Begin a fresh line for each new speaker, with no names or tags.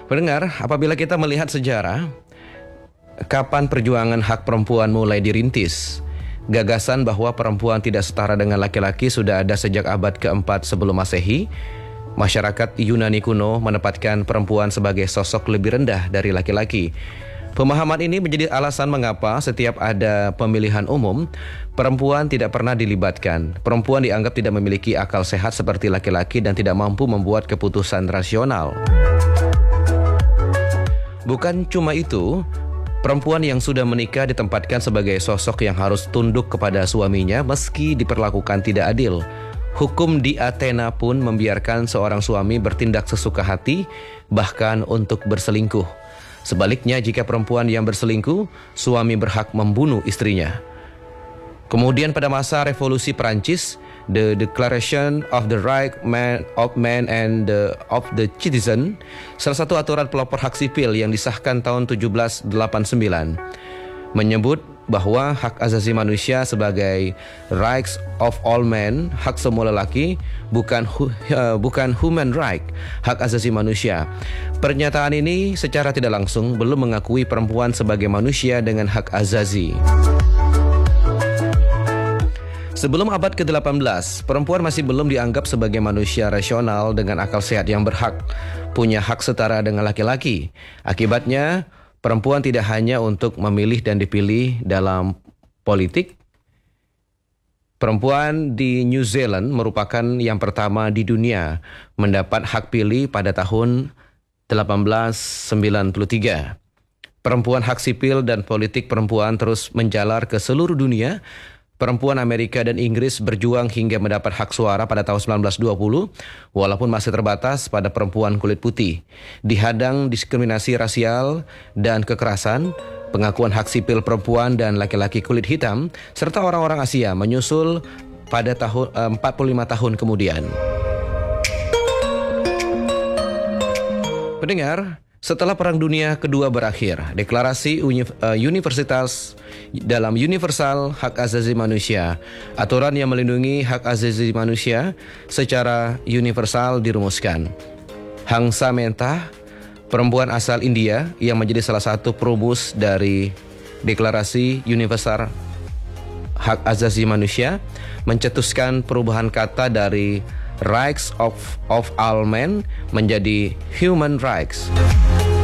Pendengar, apabila kita melihat sejarah, kapan perjuangan hak perempuan mulai dirintis? Gagasan bahwa perempuan tidak setara dengan laki-laki sudah ada sejak abad keempat sebelum Masehi. Masyarakat Yunani kuno menempatkan perempuan sebagai sosok lebih rendah dari laki-laki. Pemahaman ini menjadi alasan mengapa setiap ada pemilihan umum, perempuan tidak pernah dilibatkan. Perempuan dianggap tidak memiliki akal sehat seperti laki-laki dan tidak mampu membuat keputusan rasional. Bukan cuma itu, perempuan yang sudah menikah ditempatkan sebagai sosok yang harus tunduk kepada suaminya meski diperlakukan tidak adil. Hukum di Athena pun membiarkan seorang suami bertindak sesuka hati, bahkan untuk berselingkuh. Sebaliknya, jika perempuan yang berselingkuh, suami berhak membunuh istrinya. Kemudian pada masa revolusi Perancis, The Declaration of the Right of Man and of the Citizen, salah satu aturan pelopor hak sipil yang disahkan tahun 1789, menyebut bahwa hak asasi manusia sebagai rights of all men, hak semua lelaki, bukan human right, hak asasi manusia. Pernyataan ini secara tidak langsung belum mengakui perempuan sebagai manusia dengan hak asasi. Sebelum abad ke-18, perempuan masih belum dianggap sebagai manusia rasional dengan akal sehat yang berhak, punya hak setara dengan laki-laki. Akibatnya, perempuan tidak hanya untuk memilih dan dipilih dalam politik. Perempuan di New Zealand merupakan yang pertama di dunia mendapat hak pilih pada tahun 1893. Perempuan hak sipil dan politik perempuan terus menjalar ke seluruh dunia. Perempuan Amerika dan Inggris berjuang hingga mendapat hak suara pada tahun 1920, walaupun masih terbatas pada perempuan kulit putih. Dihadang diskriminasi rasial dan kekerasan, pengakuan hak sipil perempuan dan laki-laki kulit hitam, serta orang-orang Asia menyusul pada tahun 45 tahun kemudian. Pendengar, setelah Perang Dunia Kedua berakhir, Deklarasi Universal Hak Asasi Manusia, aturan yang melindungi hak asasi manusia secara universal dirumuskan. Hang Samantha, perempuan asal India yang menjadi salah satu perumus dari Deklarasi Universal Hak Asasi Manusia, mencetuskan perubahan kata dari rights of all men menjadi human rights.